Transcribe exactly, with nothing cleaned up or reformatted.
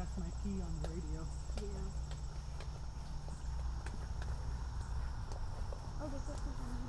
my pee on the radio. Yeah. Oh, there's a